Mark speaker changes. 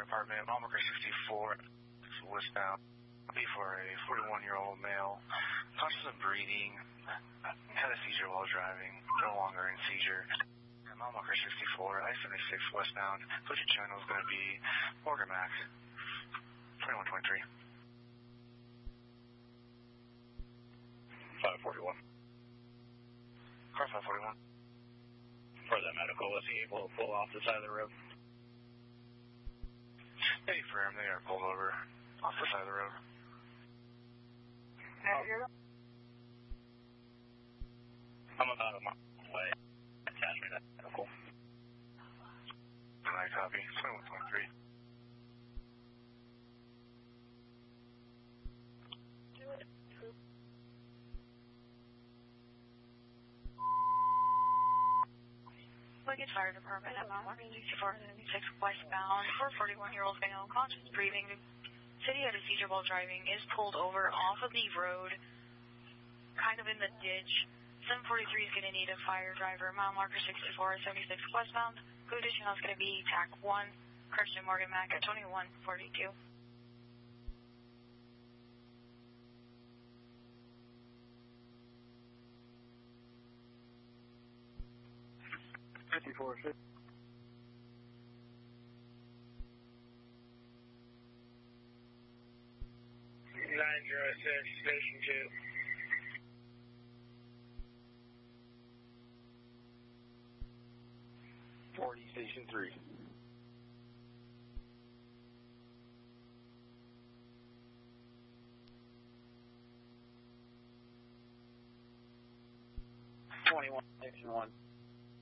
Speaker 1: Fire Department, mile marker 64, westbound. Be for a 41-year-old male, conscious of breathing, had a seizure while driving, no longer in seizure. Mile marker 64, I-76 westbound. Switching channel is going to be Morgan Mac, 2123. 541. Car 541. For the medical, was he able to pull off the side of the road? Hey, for him, they are pulled over off the side of the road. I'm about a mile away. Attachment at medical. I copy. 2123.
Speaker 2: Wicked Fire Department at mile marker 64, 76 westbound. 41-year-old male, conscious breathing. City had a seizure while driving, is pulled over off of the road, kind of in the ditch. 743 is going to need a fire driver. Mile marker 64, 76 westbound. Who additional is going to be TAC 1, Christian Morgan Mac at 2142.
Speaker 1: 54. 906, Station 2. 40, Station 3. 21, Station 1.